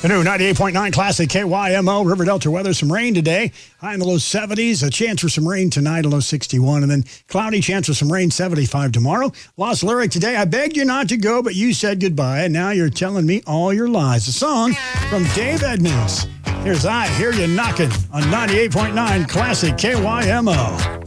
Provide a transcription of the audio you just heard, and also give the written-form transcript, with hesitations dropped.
The new 98.9 Classic KYMO, River Delta weather, some rain today. High in the low 70s, a chance for some rain tonight, a low 61, and then cloudy, chance for some rain, 75 tomorrow. Lost lyric today, I begged you not to go, but you said goodbye, and now you're telling me all your lies. A song from Dave Edmunds. Here's I Hear You Knocking on 98.9 Classic KYMO.